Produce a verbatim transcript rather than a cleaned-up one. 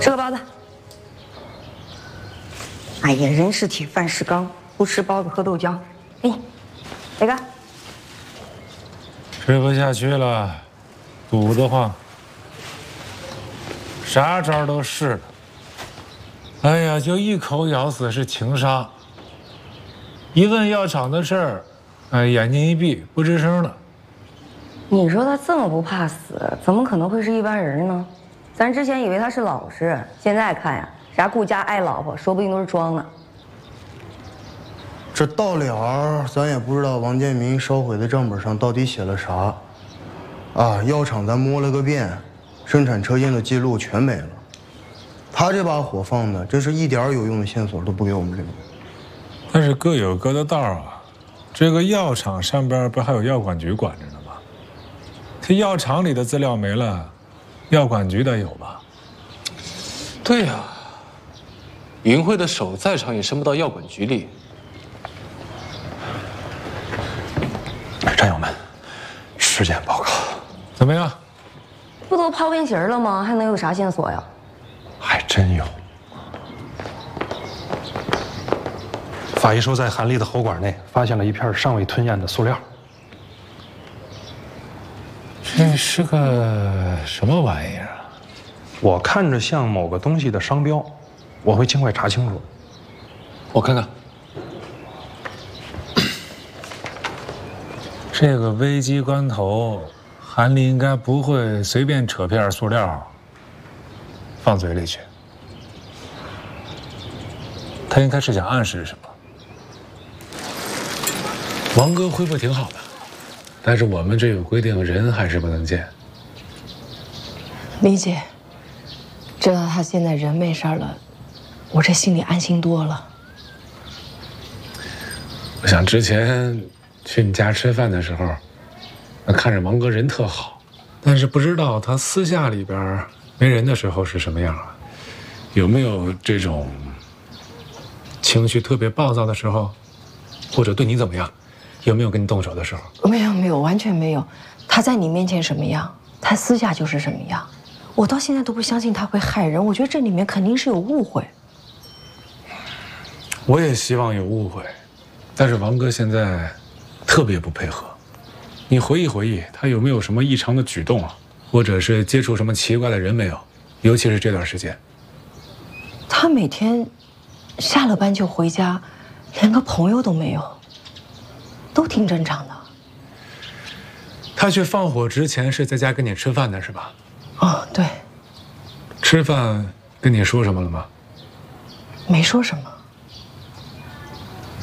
吃个包子。哎呀，人是铁，饭是钢，不吃包子喝豆浆。给你，来个。 吃不下去了，肚子慌，啥招都试了。哎呀，就一口咬死是情杀。一问药厂的事儿，哎，眼睛一闭，不吱声了。 你说他这么不怕死，怎么可能会是一般人呢？咱之前以为他是老实，现在看呀，啥顾家爱老婆，说不定都是装的。 这到了，咱也不知道王建民烧毁的账本上到底写了啥。啊，药厂咱摸了个遍，生产车间的记录全没了。他这把火放的，真是一点有用的线索都不给我们留。 但是各有各的道啊，这个药厂上边不还有药管局管着呢吗？这药厂里的资料没了，药管局得有吧？ 对呀、啊，云慧的手再长也伸不到药管局里。 战友们，尸检报告怎么样？ 不都抛变形了吗？还能有啥线索呀？ 还真有。法医说，在韩丽的喉管内发现了一片尚未吞咽的塑料。 这是个什么玩意儿啊？ 我看着像某个东西的商标，我会尽快查清楚。 我看看。 这个危机关头，韩丽应该不会随便扯片塑料放嘴里去。他应该是想暗示什么。王哥恢复挺好的，但是我们这有规定，人还是不能见。 理解，知道他现在人没事了，我这心里安心多了。 我想之前去你家吃饭的时候，那看着王哥人特好，但是不知道他私下里边没人的时候是什么样啊？有没有这种情绪特别暴躁的时候，或者对你怎么样？有没有跟你动手的时候？ 没有没有，完全没有。他在你面前什么样，他私下就是什么样。我到现在都不相信他会害人，我觉得这里面肯定是有误会。 我也希望有误会，但是王哥现在特别不配合。你回忆回忆，他有没有什么异常的举动啊？或者是接触什么奇怪的人没有？尤其是这段时间。 他每天下了班就回家，连个朋友都没有，都挺正常的。 他去放火之前是在家跟你吃饭的是吧？ 哦，对。 吃饭跟你说什么了吗？ 没说什么。